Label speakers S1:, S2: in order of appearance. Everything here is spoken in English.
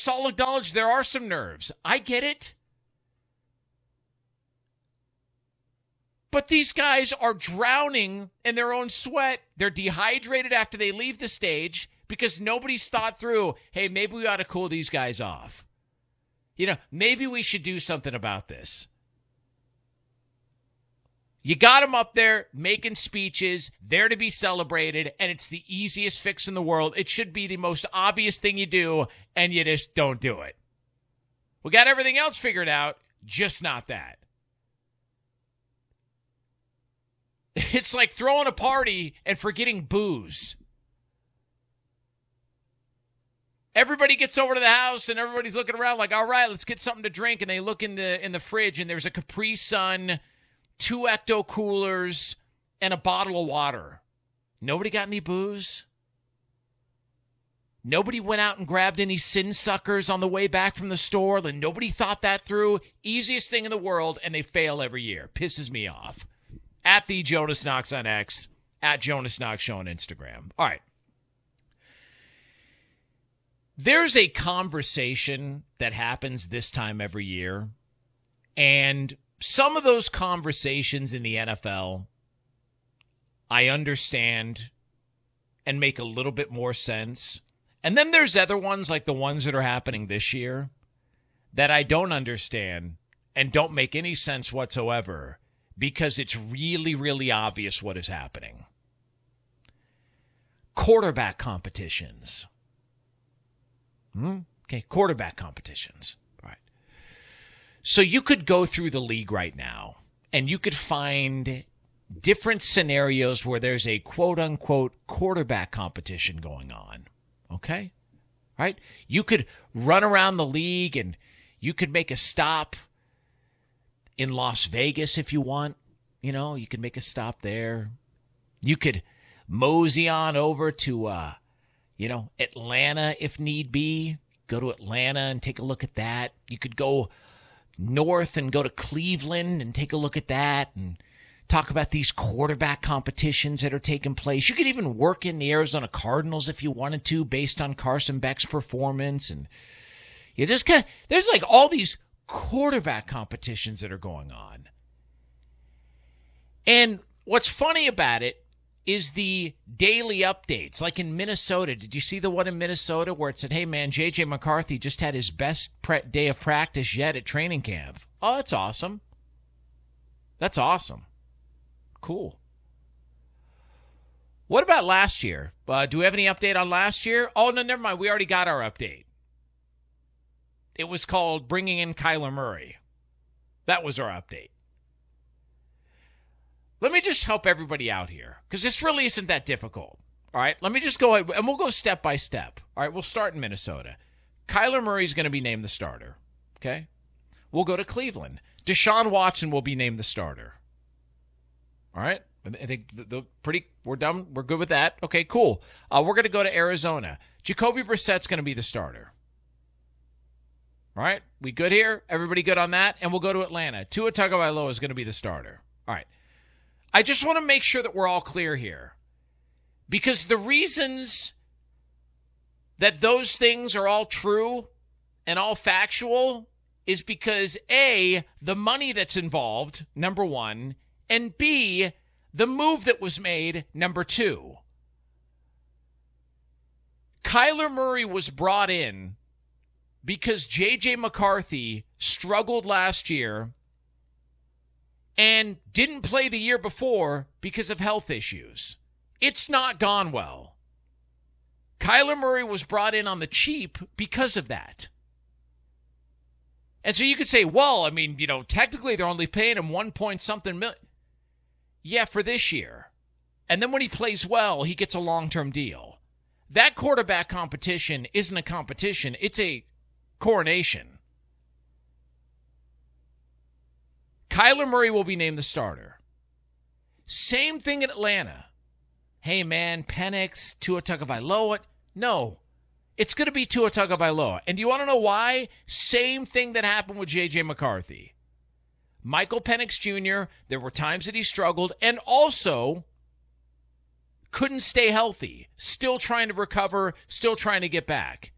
S1: let's all acknowledge there are some nerves. I get it. But these guys are drowning in their own sweat. They're dehydrated after they leave the stage because nobody's thought through, hey, maybe we ought to cool these guys off. Maybe we should do something about this. You got them up there making speeches, there to be celebrated, and it's the easiest fix in the world. It should be the most obvious thing you do, and you just don't do it. We got everything else figured out, just not that. It's like throwing a party and forgetting booze. Everybody gets over to the house and everybody's looking around like, all right, let's get something to drink. And they look in the fridge and there's a Capri Sun, 2 Ecto coolers, and a bottle of water. Nobody got any booze? Nobody went out and grabbed any sin suckers on the way back from the store? Like, nobody thought that through? Easiest thing in the world, and they fail every year. Pisses me off. At the Jonas Knox on X, at Jonas Knox Show on Instagram. All right. There's a conversation that happens this time every year, and some of those conversations in the NFL, I understand and make a little bit more sense. And then there's other ones, like the ones that are happening this year, that I don't understand and don't make any sense whatsoever because it's really, really obvious what is happening. Quarterback competitions. Okay, quarterback competitions. All right. So you could go through the league right now, and you could find different scenarios where there's a quote-unquote quarterback competition going on. Okay? Right? You could run around the league, and you could make a stop in Las Vegas if you want. You could make a stop there. You could mosey on over to Atlanta if need be. Go to Atlanta and take a look at that. You could go north and go to Cleveland and take a look at that and talk about these quarterback competitions that are taking place. You could even work in the Arizona Cardinals if you wanted to based on Carson Beck's performance. And you just there's like all these quarterback competitions that are going on. And what's funny about it is the daily updates. Like in Minnesota, did you see the one in Minnesota where it said, hey man, J.J. McCarthy just had his best day of practice yet at training camp? Oh, that's awesome. That's awesome. Cool. What about last year? Do we have any update on last year? Oh, no, never mind. We already got our update. It was called Bringing in Kyler Murray. That was our update. Let me just help everybody out here, because this really isn't that difficult. All right, let me just go ahead, and we'll go step by step. All right, we'll start in Minnesota. Kyler Murray's going to be named the starter, okay? We'll go to Cleveland. Deshaun Watson will be named the starter. All right, I think we're done. We're good with that. Okay, cool. We're going to go to Arizona. Jacoby Brissett's going to be the starter. All right, we good here? Everybody good on that? And we'll go to Atlanta. Tua Tagovailoa is going to be the starter. All right. I just want to make sure that we're all clear here. Because the reasons that those things are all true and all factual is because, A, the money that's involved, number one, and B, the move that was made, number two. Kyler Murray was brought in because J.J. McCarthy struggled last year and didn't play the year before because of health issues. It's not gone well. Kyler Murray was brought in on the cheap because of that. And so you could say, well, I mean, technically they're only paying him 1 point something million. Yeah, for this year. And then when he plays well, he gets a long-term deal. That quarterback competition isn't a competition. It's a coronation. Kyler Murray will be named the starter. Same thing in Atlanta. Hey, man, Penix, Tua Tagovailoa. No, it's going to be Tua Tagovailoa. And do you want to know why? Same thing that happened with J.J. McCarthy. Michael Penix Jr., there were times that he struggled and also couldn't stay healthy. Still trying to recover, still trying to get back.